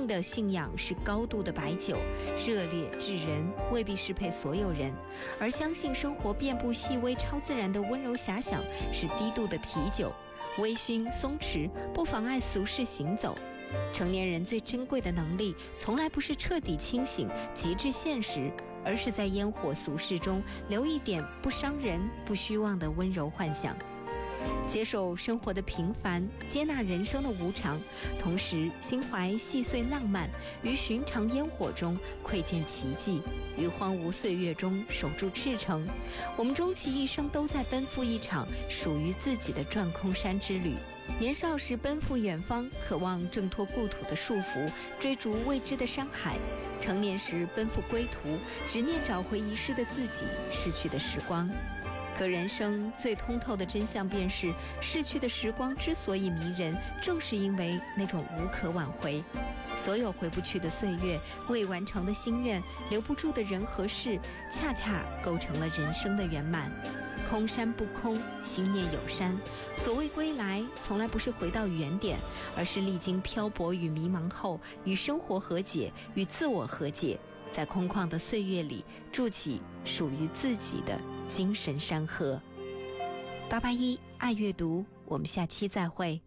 命的信仰是高度的白酒，热烈炙人，未必适配所有人；而相信生活遍布细微超自然的温柔遐想是低度的啤酒，微醺松弛，不妨碍俗世行走。成年人最珍贵的能力，从来不是彻底清醒、极致现实，而是在烟火俗世中留一点不伤人、不虚妄的温柔幻想。接受生活的平凡，接纳人生的无常，同时心怀细碎浪漫，于寻常烟火中窥见奇迹，于荒芜岁月中守住赤诚。我们终其一生都在奔赴一场属于自己的转空山之旅。年少时奔赴远方，渴望挣脱故土的束缚，追逐未知的山海；成年时奔赴归途，执念找回遗失的自己，逝去的时光。可人生最通透的真相便是，逝去的时光之所以迷人，正是因为那种无可挽回。所有回不去的岁月，未完成的心愿，留不住的人和事，恰恰构成了人生的圆满。空山不空，心念有山。所谓归来，从来不是回到原点，而是历经漂泊与迷茫后，与生活和解，与自我和解，在空旷的岁月里筑起属于自己的精神山河。881爱阅读，我们下期再会。